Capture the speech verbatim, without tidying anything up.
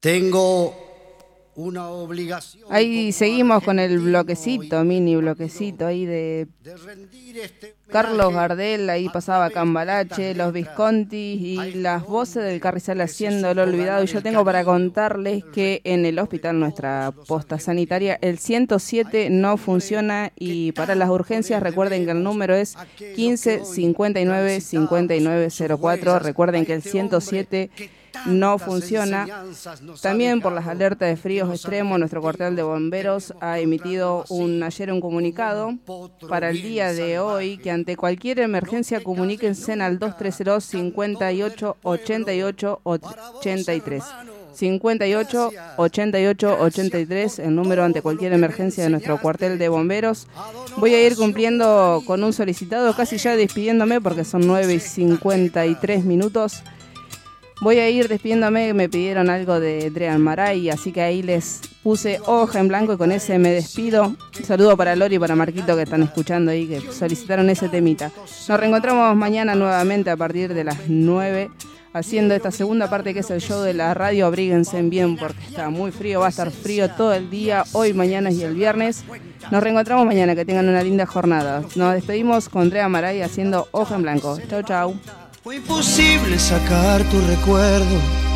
Tengo una obligación. Ahí seguimos con el bloquecito, mini bloquecito ahí de Carlos Gardel, ahí pasaba Cambalache, los Visconti y las voces del Carrizal haciendo lo olvidado. Y yo tengo para contarles que en el hospital, nuestra posta sanitaria, el ciento siete no funciona, y para las urgencias recuerden que el número es quince cincuenta y nueve cincuenta y nueve cero cuatro. Recuerden que el ciento siete no funciona. También por las alertas de fríos extremos, nuestro cuartel de bomberos ha emitido un, ayer un comunicado para el día de hoy, que ante cualquier emergencia comuníquense al dos tres cero cincuenta y ocho ochenta y ocho ochenta y tres. cincuenta y ocho ochenta y ocho ochenta y tres, el número ante cualquier emergencia de nuestro cuartel de bomberos. Voy a ir cumpliendo con un solicitado, casi ya despidiéndome porque son nueve y cincuenta y tres minutos. Voy a ir despidiéndome, me pidieron algo de Drean Maray, así que ahí les puse hoja en blanco y con ese me despido. Un saludo para Lori y para Marquito que están escuchando ahí, que solicitaron ese temita. Nos reencontramos mañana nuevamente a partir de las nueve, haciendo esta segunda parte que es el show de la radio. Abríguense bien porque está muy frío, va a estar frío todo el día, hoy, mañana y el viernes. Nos reencontramos mañana, que tengan una linda jornada. Nos despedimos con Drean Maray haciendo hoja en blanco. Chau, chau. Fue imposible sacar tu recuerdo